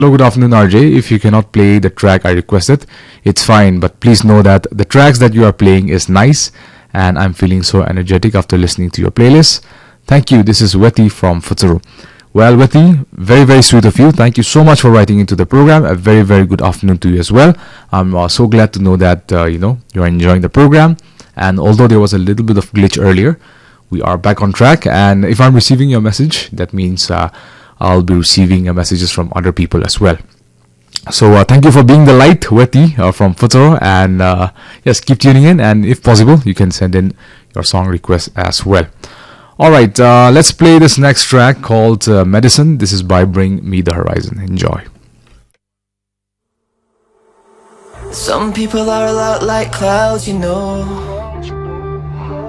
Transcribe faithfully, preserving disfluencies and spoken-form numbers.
Hello, good afternoon, R J. If you cannot play the track I requested, it's fine, but please know that the tracks that you are playing is nice, and I'm feeling so energetic after listening to your playlist. Thank you. This is Weti from Futsuru. Well, Weti, very, very sweet of you. Thank you so much for writing into the program. A very, very good afternoon to you as well. I'm uh, so glad to know that, uh, you know, you're enjoying the program. And although there was a little bit of glitch earlier, we are back on track. And if I'm receiving your message, that means uh, I'll be receiving uh, messages from other people as well. So uh, thank you for being the light, Weti, uh, from Futuro. And uh, yes, keep tuning in. And if possible, you can send in your song requests as well. All right, uh, let's play this next track called uh, Medicine. This is by Bring Me the Horizon. Enjoy. Some people are a lot like clouds, you know.